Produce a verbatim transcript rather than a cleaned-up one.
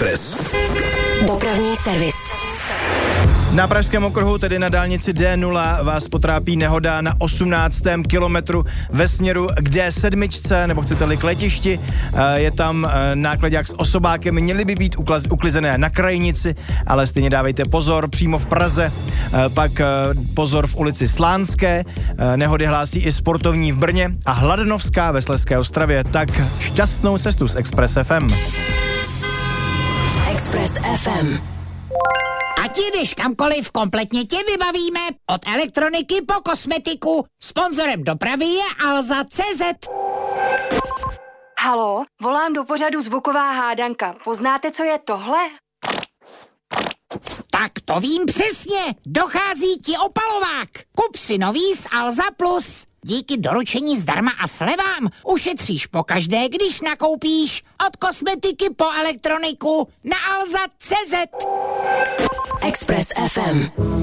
Express. Dopravní servis. Na pražském okruhu, tedy na dálnici D nula, vás potrápí nehoda na osmnáctém kilometru ve směru k D sedm, nebo chcete-li k letišti. Je tam nákladák s osobákem, měly by být uklizené na krajnici, ale stejně dávejte pozor přímo v Praze. Pak pozor v ulici Slánské, nehody hlásí i sportovní v Brně a Hladenovská ve Slezské Ostravě. Tak šťastnou cestu s Express F M. Express F M. Ať jdeš kamkoliv, kompletně tě vybavíme. Od elektroniky po kosmetiku. Sponzorem dopravy je Alza tečka cé zet. Haló, volám do pořadu Zvuková hádanka. Poznáte, co je tohle? Tak to vím přesně. Dochází ti opalovák. Kup si nový z Alza Plus. Díky doručení zdarma a slevám ušetříš pokaždé, když nakoupíš. Od kosmetiky po elektroniku na Alza tečka cé zet. Express F M.